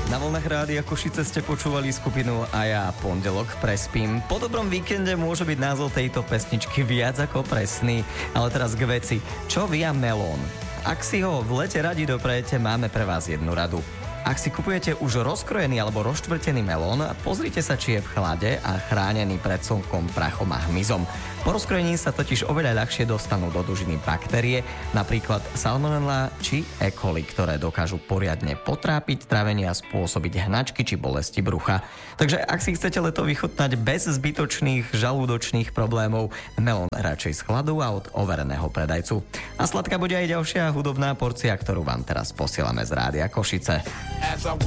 Na vlnách Rádia Košice ste počúvali skupinu A ja pondelok prespím. Po dobrom víkende môže byť názov tejto pesničky viac ako presný, ale teraz k veci. Čo vie melón? Ak si ho v lete radi doprejete, máme pre vás jednu radu. Ak si kupujete už rozkrojený alebo rozštvrtený melón, pozrite sa, či je v chlade a chránený pred slnkom, prachom a hmyzom. Po rozkrojení sa totiž oveľa ľahšie dostanú do dužiny baktérie, napríklad salmonella či E. coli, ktoré dokážu poriadne potrápiť trávenie a spôsobiť hnačky či bolesti brucha. Takže ak si chcete leto vychutnať bez zbytočných žalúdočných problémov, melón radšej z chladu a od overeného predajcu. A sladká bude aj ďalšia hudobná porcia, ktorú vám teraz posielame z Rádia Košice.